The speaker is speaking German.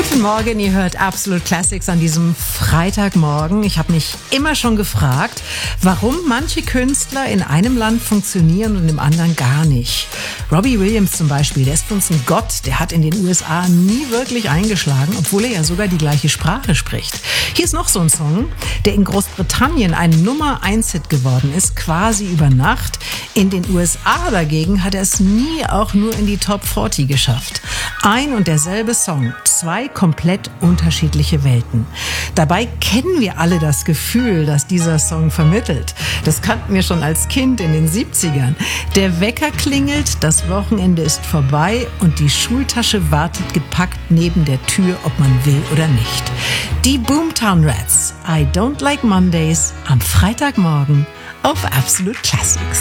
Guten Morgen, ihr hört Absolute Classics an diesem Freitagmorgen. Ich habe mich immer schon gefragt, warum manche Künstler in einem Land funktionieren und im anderen gar nicht. Robbie Williams zum Beispiel, der ist für uns ein Gott. Der hat in den USA nie wirklich eingeschlagen, obwohl er ja sogar die gleiche Sprache spricht. Hier ist noch so ein Song, der in Großbritannien ein Nummer-1-Hit geworden ist, quasi über Nacht. In den USA dagegen hat er es nie auch nur in die Top 40 geschafft. Ein und derselbe Song, zwei komplett unterschiedliche Welten. Dabei kennen wir alle das Gefühl, das dieser Song vermittelt. Das kannten wir schon als Kind in den 70ern. Der Wecker klingelt, das Wochenende ist vorbei und die Schultasche wartet gepackt neben der Tür, ob man will oder nicht. Die Boomtown Rats, I Don't Like Mondays, am Freitagmorgen auf Absolute Classics.